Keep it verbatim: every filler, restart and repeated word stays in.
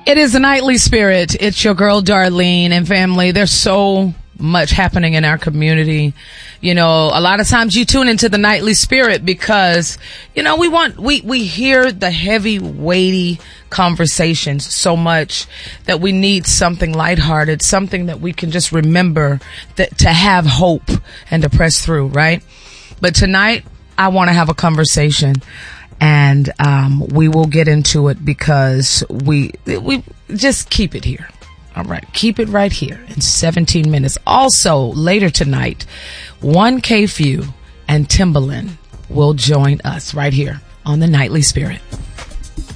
It is a Nightly Spirit. It's your girl Darlene and family. There's so much happening in our community. You know, a lot of times you tune into the Nightly Spirit because, you know, we want, we, we hear the heavy, weighty conversations so much that we need something lighthearted, something that we can just remember that to have hope and to press through, right? But tonight I want to have a conversation. And um we will get into it because we we just keep it here. All right. Keep it right here in seventeen minutes. Also, later tonight, one K Few and Timbaland will join us right here on the Nightly Spirit.